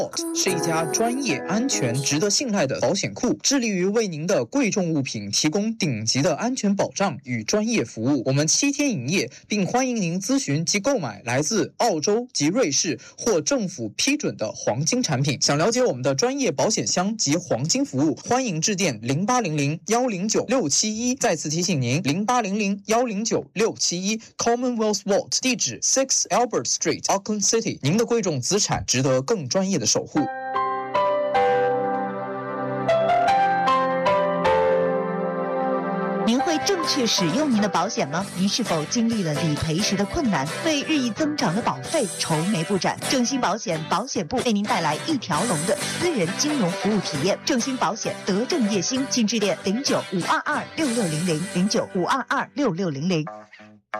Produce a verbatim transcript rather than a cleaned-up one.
是一家专业、安全、值得信赖的保险库，致力于为您的贵重物品提供顶级的安全保障与专业服务。我们七天营业，并欢迎您咨询及购买来自澳洲及瑞士或政府批准的黄金产品。想了解我们的专业保险箱及黄金服务，欢迎致电零八零零幺零九六七一。再次提醒您，零八零零幺零九六七一 Commonwealth Vault， 地址 Six Albert Street，Auckland City。您的贵重资产值得更专业的守护。 您会正确使用您的保险吗？您是否经历了理赔时的困难，为日益增长的保费愁眉不展？正兴保险保险部为您带来一条龙的私人金融服务体验。正兴保险德政叶兴，请致电零九五二二六六零零零九五二二六六零零。